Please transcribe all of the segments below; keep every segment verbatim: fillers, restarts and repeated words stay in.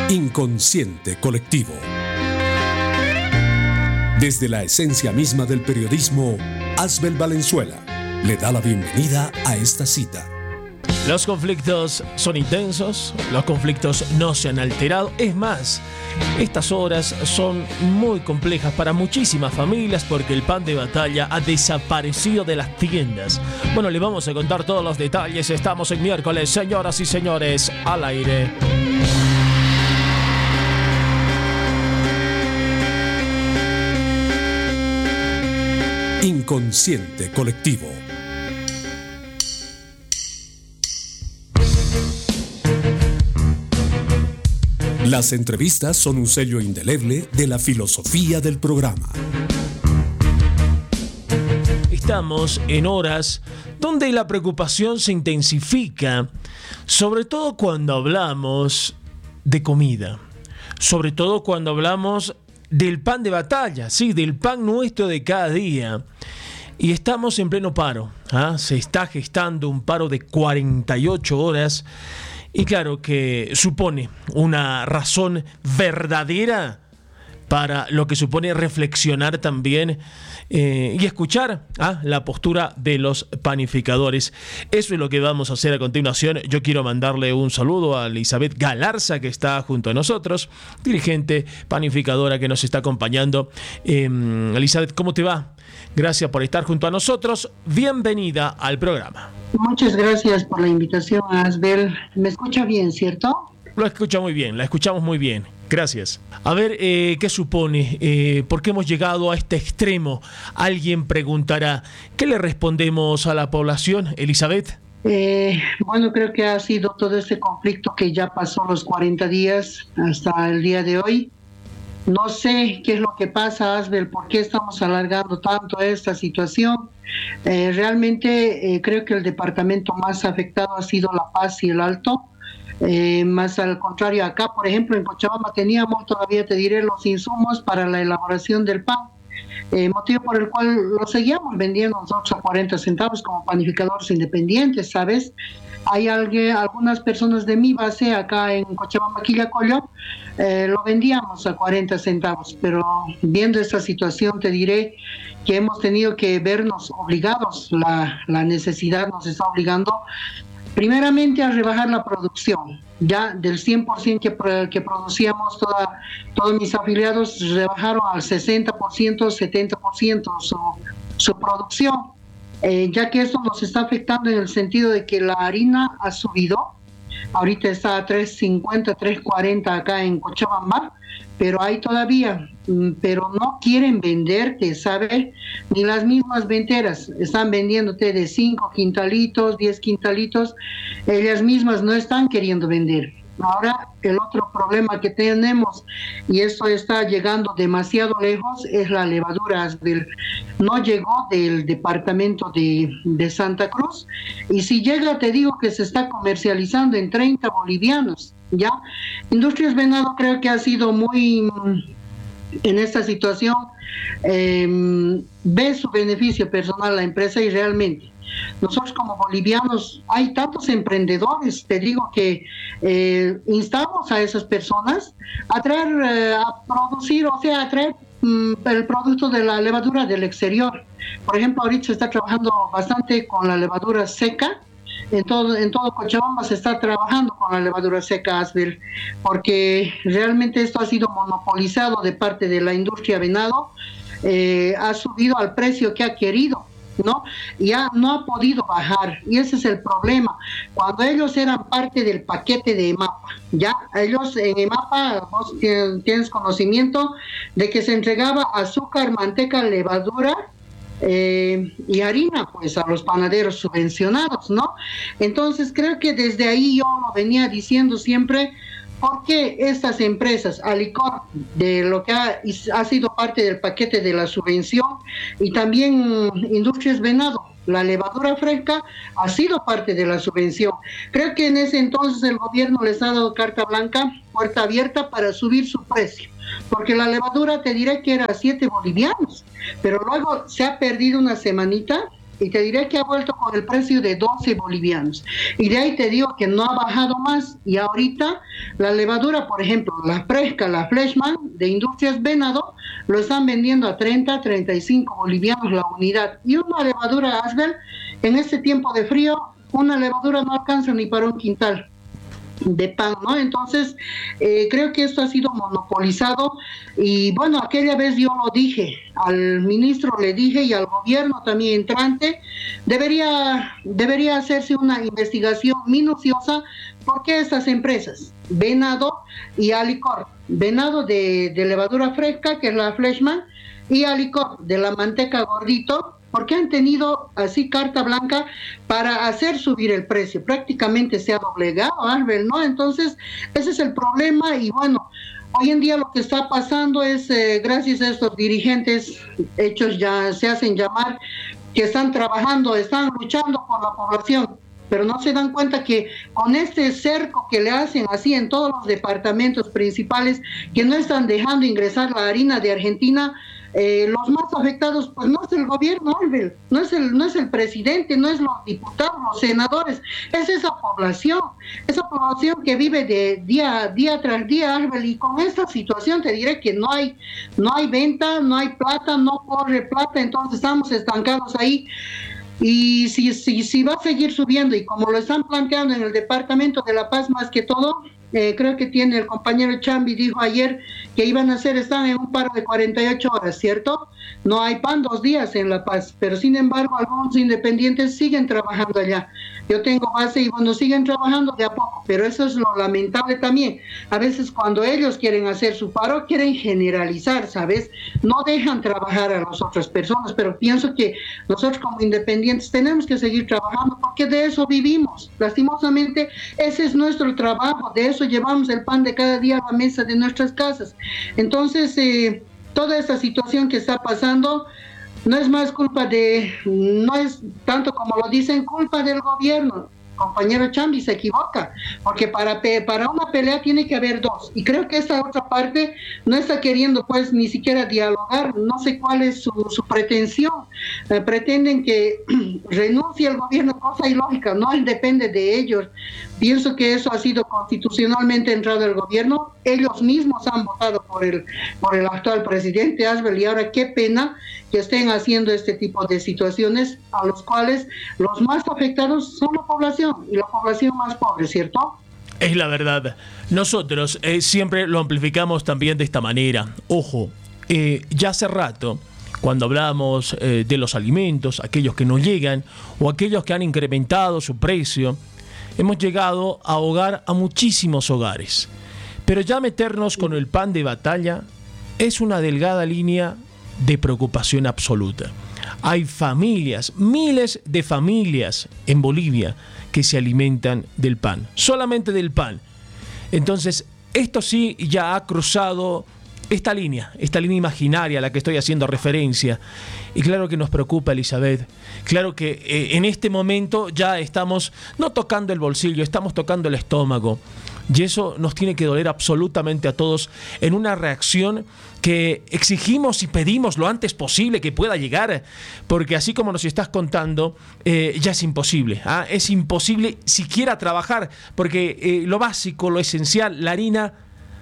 Inconsciente colectivo. Desde la esencia misma del periodismo, Asbel Valenzuela le da la bienvenida a esta cita. Los conflictos son intensos, los conflictos no se han alterado. Es más, estas horas son muy complejas para muchísimas familias porque el pan de batalla ha desaparecido de las tiendas. Bueno, le vamos a contar todos los detalles. Estamos en miércoles, señoras y señores, al aire. Inconsciente colectivo. Las entrevistas son un sello indeleble de la filosofía del programa. Estamos en horas donde la preocupación se intensifica, sobre todo cuando hablamos de comida, sobre todo cuando hablamos del pan de batalla, sí, del pan nuestro de cada día. Y estamos en pleno paro, ¿ah? Se está gestando un paro de cuarenta y ocho horas. Y claro que supone una razón verdadera para lo que supone reflexionar también eh, y escuchar ¿ah? la postura de los panificadores. Eso es lo que vamos a hacer a continuación. Yo quiero mandarle un saludo a Elizabeth Galarza, que está junto a nosotros, dirigente panificadora que nos está acompañando. Eh, Elizabeth, ¿cómo te va? Gracias por estar junto a nosotros. Bienvenida al programa. Muchas gracias por la invitación, Asbel. ¿Me escucha bien, cierto? Lo escucha muy bien, la escuchamos muy bien. Gracias. A ver, eh, ¿qué supone? Eh, ¿Por qué hemos llegado a este extremo? Alguien preguntará, ¿qué le respondemos a la población, Elizabeth? Eh, bueno, creo que ha sido todo este conflicto que ya pasó los cuarenta días hasta el día de hoy. No sé qué es lo que pasa, Asbel, por qué estamos alargando tanto esta situación. Eh, realmente eh, creo que el departamento más afectado ha sido La Paz y el Alto. Eh, más al contrario, acá, por ejemplo, en Cochabamba teníamos todavía, te diré, los insumos para la elaboración del pan, eh, motivo por el cual lo seguíamos vendiendo nosotros a cuarenta centavos como panificadores independientes, ¿sabes? Hay alguien, algunas personas de mi base acá en Cochabamba, Quillacollo, eh, lo vendíamos a cuarenta centavos, pero viendo esta situación te diré que hemos tenido que vernos obligados, la, la necesidad nos está obligando primeramente a rebajar la producción, ya del cien por ciento que, que producíamos, toda, todos mis afiliados rebajaron al sesenta por ciento, setenta por ciento su, su producción. Eh, ya que esto nos está afectando en el sentido de que la harina ha subido, ahorita está a tres cincuenta, tres cuarenta acá en Cochabamba, pero hay todavía, pero no quieren venderte, ¿sabes? Ni las mismas venteras están vendiéndote de cinco quintalitos, diez quintalitos, ellas mismas no están queriendo vender. Ahora, el otro problema que tenemos, y esto está llegando demasiado lejos, es la levadura, Asbel. No llegó del departamento de, de Santa Cruz, y si llega, te digo que se está comercializando en treinta bolivianos, ¿ya? Industrias Venado creo que ha sido muy, en esta situación, eh, ve su beneficio personal la empresa y realmente nosotros como bolivianos hay tantos emprendedores, te digo que eh, instamos a esas personas a traer, eh, a producir, o sea, a traer mm, el producto de la levadura del exterior. Por ejemplo, ahorita se está trabajando bastante con la levadura seca. En todo, en todo Cochabamba se está trabajando con la levadura seca, Asbel, porque realmente esto ha sido monopolizado de parte de la industria Venado, eh, ha subido al precio que ha querido, ¿no? Ya no ha podido bajar, y ese es el problema. Cuando ellos eran parte del paquete de EMAPA, ya ellos en EMAPA, vos tienes conocimiento de que se entregaba azúcar, manteca, levadura eh, y harina, pues, a los panaderos subvencionados, ¿no? Entonces creo que desde ahí yo lo venía diciendo siempre, porque estas empresas, Alicor, de lo que ha, ha sido parte del paquete de la subvención, y también Industrias Venado, la levadura fresca, ha sido parte de la subvención. Creo que en ese entonces el gobierno les ha dado carta blanca, puerta abierta para subir su precio, porque la levadura te diré que era siete bolivianos, pero luego se ha perdido una semanita y te diré que ha vuelto con el precio de doce bolivianos. Y de ahí te digo que no ha bajado más, y ahorita la levadura, por ejemplo, la fresca, la Fleshman de Industrias Venado, lo están vendiendo a treinta, treinta y cinco bolivianos la unidad. Y una levadura Asbel, en este tiempo de frío, una levadura no alcanza ni para un quintal de pan, ¿no? Entonces, eh, creo que esto ha sido monopolizado, y bueno, aquella vez yo lo dije, al ministro le dije, y al gobierno también entrante, debería, debería hacerse una investigación minuciosa, porque estas empresas, Venado y Alicor, Venado de, de levadura fresca, que es la Fleshman, y Alicor de la manteca gordito, porque han tenido así carta blanca para hacer subir el precio, prácticamente se ha doblegado, Arbel, ¿no? Entonces, ese es el problema, y bueno, hoy en día lo que está pasando es, eh, gracias a estos dirigentes, hechos ya, se hacen llamar, que están trabajando, están luchando por la población, pero no se dan cuenta que con este cerco que le hacen así en todos los departamentos principales, que no están dejando ingresar la harina de Argentina, Eh, los más afectados pues no es el gobierno, Albel, no es el no es el presidente, no es los diputados, los senadores, es esa población, esa población que vive de día día tras día, Albel, y con esta situación te diré que no hay no hay venta, no hay plata, no corre plata, entonces estamos estancados ahí. Y si si si va a seguir subiendo, y como lo están planteando en el Departamento de La Paz más que todo, Eh, creo que tiene el compañero Chambi, dijo ayer que iban a hacer, están en un paro de cuarenta y ocho horas, ¿cierto? No hay pan dos días en La Paz, pero sin embargo algunos independientes siguen trabajando allá. Yo tengo base y bueno, siguen trabajando de a poco, pero eso es lo lamentable también. A veces cuando ellos quieren hacer su paro, quieren generalizar, ¿sabes? No dejan trabajar a las otras personas, pero pienso que nosotros como independientes tenemos que seguir trabajando, porque de eso vivimos. Lastimosamente, ese es nuestro trabajo, de eso llevamos el pan de cada día a la mesa de nuestras casas. Entonces, eh, toda esta situación que está pasando no es más culpa de, no es tanto como lo dicen, culpa del gobierno. Compañero Chambi se equivoca, porque para, para una pelea tiene que haber dos, y creo que esta otra parte no está queriendo pues ni siquiera dialogar, no sé cuál es su, su pretensión, eh, pretenden que renuncie el gobierno, cosa ilógica, no depende de ellos. Pienso que eso ha sido constitucionalmente entrado el gobierno, ellos mismos han votado por el, por el actual presidente Asbel, y ahora qué pena que estén haciendo este tipo de situaciones, a los cuales los más afectados son la población, y la población más pobre, ¿cierto? Es la verdad. Nosotros eh, siempre lo amplificamos también de esta manera. Ojo, eh, ya hace rato, cuando hablamos eh, de los alimentos, aquellos que no llegan o aquellos que han incrementado su precio, hemos llegado a ahogar a muchísimos hogares. Pero ya meternos con el pan de batalla es una delgada línea de preocupación absoluta. Hay familias, miles de familias en Bolivia que se alimentan del pan, solamente del pan. Entonces, esto sí ya ha cruzado esta línea, esta línea imaginaria a la que estoy haciendo referencia. Y claro que nos preocupa, Elizabeth. Claro que eh, en este momento ya estamos no tocando el bolsillo, estamos tocando el estómago. Y eso nos tiene que doler absolutamente a todos en una reacción que exigimos y pedimos lo antes posible que pueda llegar, porque así como nos estás contando, eh, ya es imposible. ¿ah? Es imposible siquiera trabajar, porque eh, lo básico, lo esencial, la harina,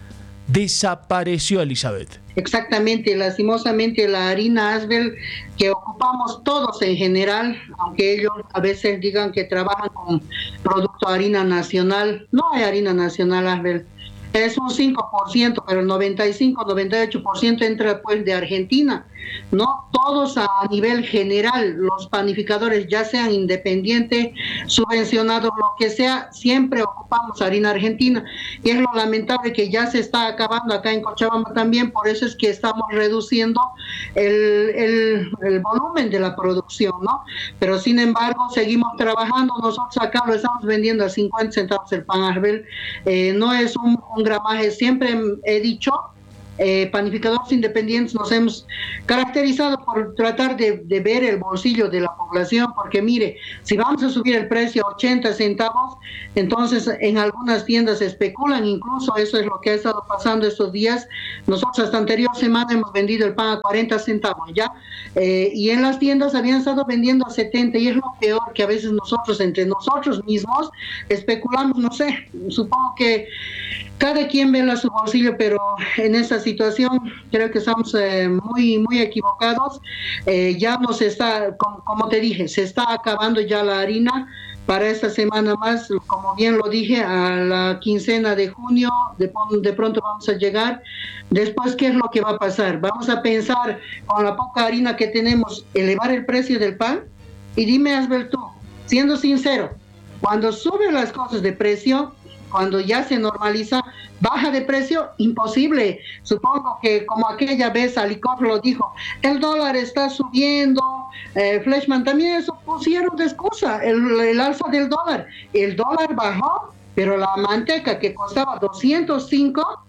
desapareció, Elizabeth. Exactamente, lastimosamente la harina Asbel que ocupamos todos en general, aunque ellos a veces digan que trabajan con producto harina nacional, no hay harina nacional, Asbel. Es un cinco por ciento, pero el noventa y cinco, noventa y ocho por ciento entra pues de Argentina. No todos a nivel general, los panificadores, ya sean independientes, subvencionados, lo que sea, siempre ocupamos harina argentina, y es lo lamentable que ya se está acabando acá en Cochabamba también. Por eso es que estamos reduciendo el, el, el volumen de la producción, ¿no? Pero sin embargo seguimos trabajando. Nosotros acá lo estamos vendiendo a cincuenta centavos el pan Asbel. Eh, no es un, un gramaje, siempre he dicho eh, panificadores independientes nos hemos caracterizado por tratar de, de ver el bolsillo de la población, porque mire, si vamos a subir el precio a ochenta centavos, entonces en algunas tiendas especulan, incluso eso es lo que ha estado pasando estos días. Nosotros hasta anterior semana hemos vendido el pan a cuarenta centavos ya, eh, y en las tiendas habían estado vendiendo a setenta, y es lo peor, que a veces nosotros entre nosotros mismos especulamos, no sé, supongo que cada quien vela su bolsillo, pero en esta situación creo que estamos eh, muy muy equivocados. Eh, ya nos está, como, como te dije, se está acabando ya la harina para esta semana más, como bien lo dije, a la quincena de junio, de, de pronto vamos a llegar. Después, ¿qué es lo que va a pasar? Vamos a pensar, con la poca harina que tenemos, elevar el precio del pan. Y dime, Asbel, tú, siendo sincero, cuando suben las cosas de precio, cuando ya se normaliza, baja de precio, imposible. Supongo que como aquella vez Alicor lo dijo, el dólar está subiendo, eh, Fleischmann también eso pusieron de excusa, el, el alza del dólar. El dólar bajó, pero la manteca que costaba doscientos cinco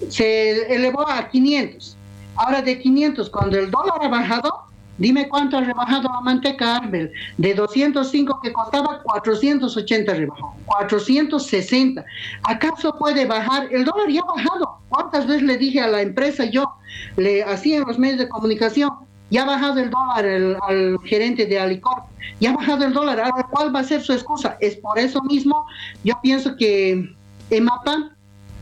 se elevó a quinientos. Ahora de quinientos, cuando el dólar ha bajado, dime cuánto ha rebajado la manteca, Arbel. De doscientos cinco que costaba, cuatrocientos ochenta rebajó, cuatrocientos sesenta. ¿Acaso puede bajar? El dólar ya ha bajado. ¿Cuántas veces le dije a la empresa yo, le hacía en los medios de comunicación, ya ha bajado el dólar el, al gerente de Alicor, ya ha bajado el dólar? Ahora, ¿cuál va a ser su excusa? Es por eso mismo, yo pienso que EMAPA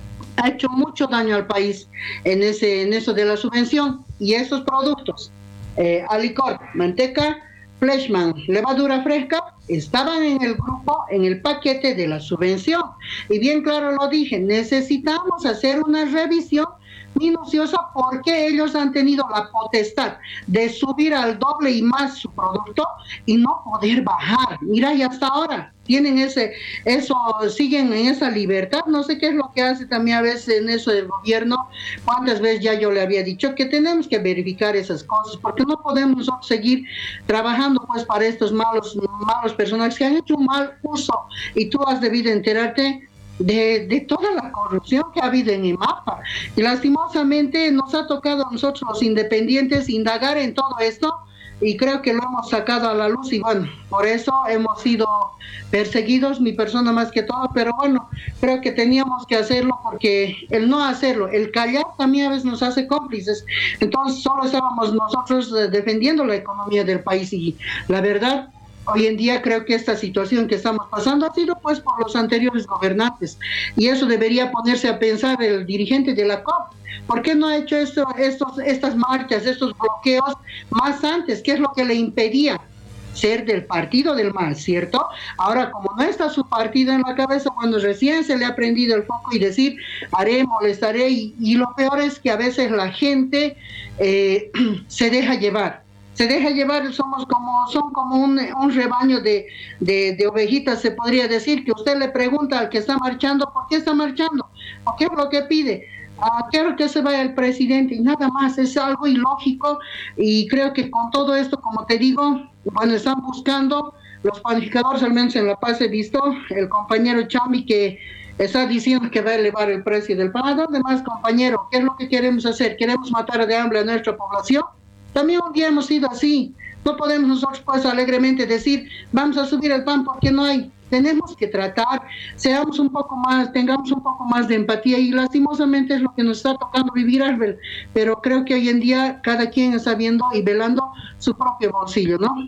ha hecho mucho daño al país en, ese, en eso de la subvención, y esos productos, Eh, Alicor, manteca, Fleischmann, levadura fresca, estaban en el grupo, en el paquete de la subvención. Y bien claro lo dije, necesitamos hacer una revisión minuciosa porque ellos han tenido la potestad de subir al doble y más su producto y no poder bajar. Mira, y hasta ahora tienen ese, eso, siguen en esa libertad. No sé qué es lo que hace también a veces en eso del gobierno. Cuántas veces ya yo le había dicho que tenemos que verificar esas cosas, porque no podemos nosotros seguir trabajando pues para estos malos, malos personajes que han hecho un mal uso, y tú has debido enterarte De, de toda la corrupción que ha habido en EMAPA, y lastimosamente nos ha tocado a nosotros los independientes indagar en todo esto, y creo que lo hemos sacado a la luz, y bueno, por eso hemos sido perseguidos, mi persona más que todo, pero bueno, creo que teníamos que hacerlo, porque el no hacerlo, el callar también a veces nos hace cómplices. Entonces solo estábamos nosotros defendiendo la economía del país, y la verdad, hoy en día creo que esta situación que estamos pasando ha sido pues por los anteriores gobernantes, y eso debería ponerse a pensar el dirigente de la C O P. ¿Por qué no ha hecho esto, estos, estas marchas, estos bloqueos más antes? ¿Qué es lo que le impedía ser del partido del mal, cierto? Ahora, como no está su partido en la cabeza, cuando recién se le ha prendido el foco y decir, haré, molestaré, y, y lo peor es que a veces la gente eh, se deja llevar. Se deja llevar, somos como, son como un, un rebaño de, de, de ovejitas, se podría decir, que usted le pregunta al que está marchando, ¿por qué está marchando? ¿O qué es lo que pide? Ah, quiero que se vaya el presidente, y nada más. Es algo ilógico, y creo que con todo esto, como te digo, bueno, están buscando los panificadores, al menos en La Paz he visto, el compañero Chami que está diciendo que va a elevar el precio del pan. ¿A dónde más, compañero? ¿Qué es lo que queremos hacer? ¿Queremos matar de hambre a nuestra población? También un día hemos sido así. No podemos nosotros pues alegremente decir, vamos a subir el pan porque no hay. Tenemos que tratar, seamos un poco más, tengamos un poco más de empatía, y lastimosamente es lo que nos está tocando vivir, Arbel. Pero creo que hoy en día cada quien está viendo y velando su propio bolsillo, ¿no?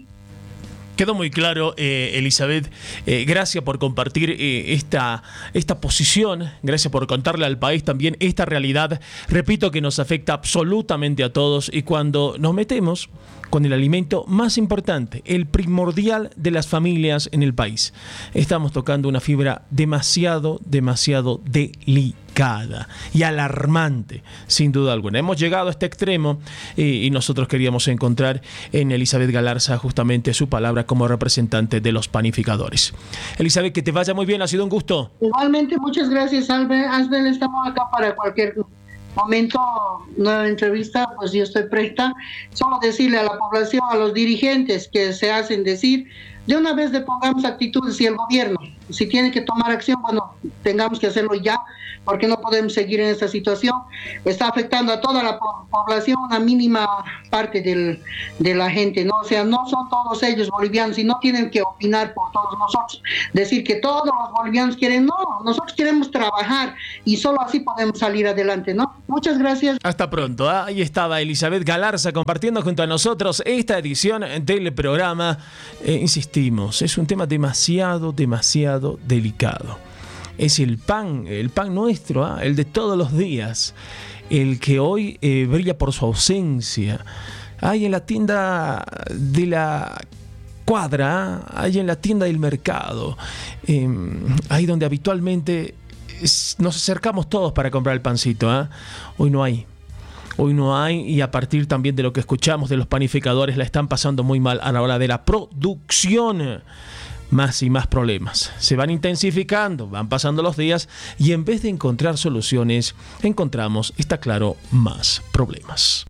Quedó muy claro, eh, Elizabeth. Eh, gracias por compartir eh, esta, esta posición. Gracias por contarle al país también esta realidad. Repito que nos afecta absolutamente a todos, y cuando nos metemos con el alimento más importante, el primordial de las familias en el país, estamos tocando una fibra demasiado, demasiado delicada y alarmante, sin duda alguna. Hemos llegado a este extremo, y, y nosotros queríamos encontrar en Elizabeth Galarza justamente su palabra como representante de los panificadores. Elizabeth, que te vaya muy bien, ha sido un gusto. Igualmente, muchas gracias, Asbel. Estamos acá para cualquier momento, nueva entrevista, pues yo estoy presta. Solo decirle a la población, a los dirigentes que se hacen decir, de una vez le pongamos actitudes, y el gobierno, Si tiene que tomar acción, bueno, tengamos que hacerlo ya, porque no podemos seguir en esta situación. Está afectando a toda la po- población, una mínima parte del, de la gente, ¿no? O sea, no son todos ellos bolivianos y no tienen que opinar por todos nosotros. Decir que todos los bolivianos quieren, no, nosotros queremos trabajar y solo así podemos salir adelante, ¿no? Muchas gracias. Hasta pronto. ¿eh? Ahí estaba Elizabeth Galarza compartiendo junto a nosotros esta edición del programa. Eh, insistimos, es un tema demasiado, demasiado delicado. Es el pan, el pan nuestro, ¿eh? El de todos los días, el que hoy eh, brilla por su ausencia. Hay en la tienda de la cuadra, ¿eh? Hay en la tienda del mercado, eh, ahí donde habitualmente nos acercamos todos para comprar el pancito, ¿eh? Hoy no hay. Hoy no hay, y a partir también de lo que escuchamos de los panificadores, la están pasando muy mal a la hora de la producción. Más y más problemas. Se van intensificando, van pasando los días y en vez de encontrar soluciones, encontramos, está claro, más problemas.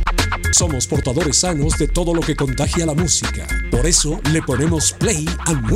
Somos portadores sanos de todo lo que contagia la música. Por eso le ponemos play a